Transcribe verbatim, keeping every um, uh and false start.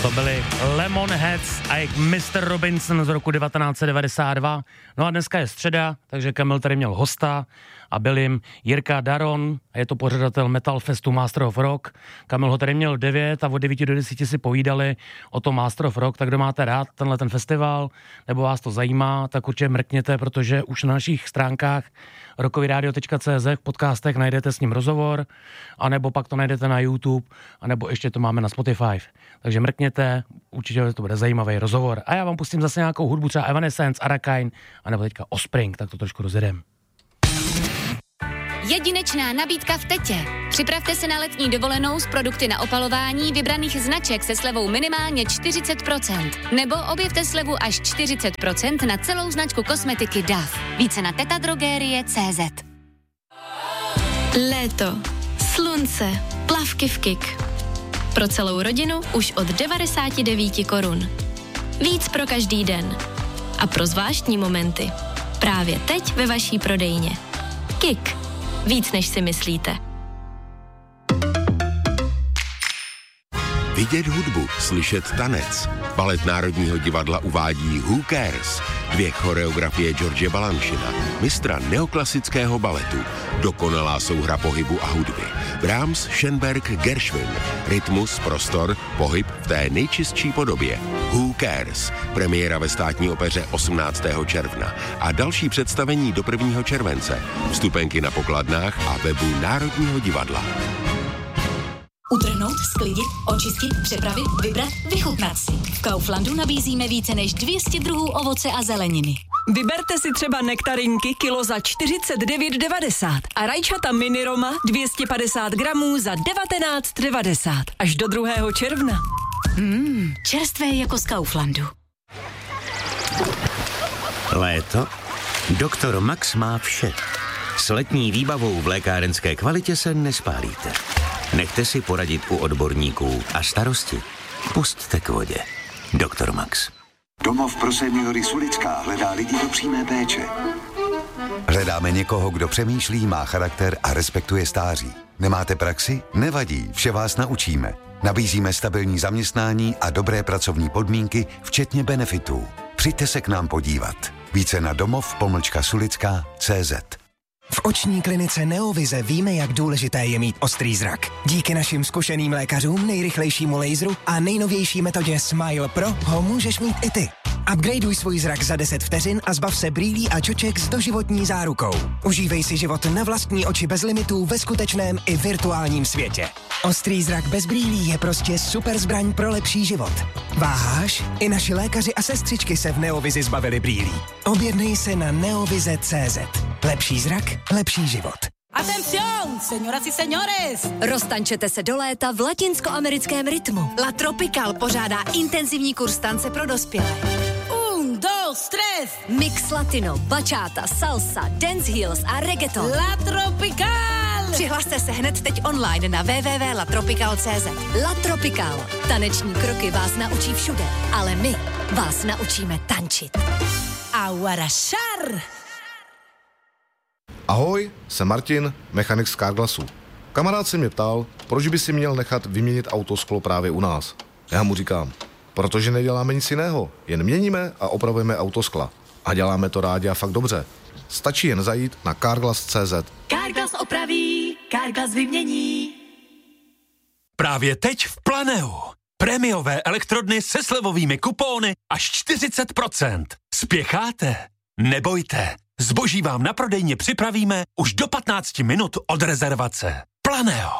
To byli Lemonheads a jejich mister Robinson z roku devatenáct set devadesát dva. No a dneska je středa, takže Kamil tady měl hosta a byl jim Jirka Daron, a je to pořadatel Metal Festu Master of Rock. Kamil ho tady měl devět a od devíti do desíti si povídali o tom Master of Rock, tak kdo máte rád tenhle ten festival, nebo vás to zajímá, tak určitě mrkněte, protože už na našich stránkách rockovyradio tečka cé zet v podcastech najdete s ním rozhovor, anebo pak to najdete na YouTube, anebo ještě to máme na Spotify. Takže mrkněte, určitě to bude zajímavý rozhovor. A já vám pustím zase nějakou hudbu, třeba Evanescence, Arrakine, anebo teďka Offspring, tak to trošku rozjedem. Jedinečná nabídka v Tetě. Připravte se na letní dovolenou s produkty na opalování vybraných značek se slevou minimálně čtyřicet procent. Nebo objevte slevu až čtyřicet procent na celou značku kosmetiky D A F. Více na tetadrogerie tečka cé zet. Léto, slunce, plavky v Kik. Pro celou rodinu už od devadesát devět korun. Víc pro každý den. A pro zvláštní momenty. Právě teď ve vaší prodejně. Kik. Víc, než si myslíte. Vidět hudbu, slyšet tanec. Balet Národního divadla uvádí Who Cares? Dvě choreografie George Balanchina, mistra neoklasického baletu. Dokonalá souhra pohybu a hudby. Brahms, Schönberg, Gershwin. Rytmus, prostor, pohyb v té nejčistší podobě. Who Cares? Premiéra ve Státní opeře osmnáctého června a další představení do prvního července. Vstupenky na pokladnách a webu Národního divadla. Utrhnout, sklidit, očistit, přepravit, vybrat, vychutnat si. V Kauflandu nabízíme více než dvě stě druhů ovoce a zeleniny. Vyberte si třeba nektarinky kilo za čtyřicet devět devadesát a rajčata mini Roma dvě stě padesát gramů za devatenáct devadesát až do druhého června. Mmm, čerstvé jako z Kauflandu. Léto? Doktor Max má vše. S letní výbavou v lékárenské kvalitě se nespálíte. Nechte si poradit u odborníků a starosti pusťte k vodě. Doktor Max. Domov pro seniory Sulická hledá lidi do přímé péče. Hledáme někoho, kdo přemýšlí, má charakter a respektuje stáří. Nemáte praxi? Nevadí, vše vás naučíme. Nabízíme stabilní zaměstnání a dobré pracovní podmínky, včetně benefitů. Přijďte se k nám podívat. Více na domov pomlčka sulická tečka cé zet. V oční klinice Neovize víme, jak důležité je mít ostrý zrak. Díky našim zkušeným lékařům, nejrychlejšímu laseru a nejnovější metodě Smile Pro ho můžeš mít i ty. Upgradeuj svůj zrak za deset vteřin a zbav se brýlí a čoček s doživotní zárukou. Užívej si život na vlastní oči bez limitů ve skutečném i virtuálním světě. Ostrý zrak bez brýlí je prostě super zbraň pro lepší život. Váháš? I naši lékaři a sestřičky se v Neovizi zbavili brýlí. Objednej se na neovize tečka cé zet. Lepší zrak, lepší život. Atención, señoras y señores! Roztančete se do léta v latinskoamerickém rytmu. La Tropical pořádá intenzivní kurz tance pro dospělé. Un, dos, tres! Mix latino, bachata, salsa, dance heels a reggaeton. La Tropical! Přihlaste se hned teď online na w w w tečka la tropical tečka cé zet. La Tropical. Taneční kroky vás naučí všude, ale my vás naučíme tančit. Aguarashar! Ahoj, jsem Martin, mechanik z Carglassu. Kamarád se mě ptal, proč by si měl nechat vyměnit autosklo právě u nás. Já mu říkám, protože neděláme nic jiného, jen měníme a opravujeme autoskla. A děláme to rádi a fakt dobře. Stačí jen zajít na carglass tečka cé zet. Carglass opraví, Carglass vymění. Právě teď v Planeu. Prémiové elektrodny se slevovými kupóny až čtyřicet procent. Spěcháte? Nebojte. Zboží vám na prodejně připravíme už do patnáct minut od rezervace. Planeo.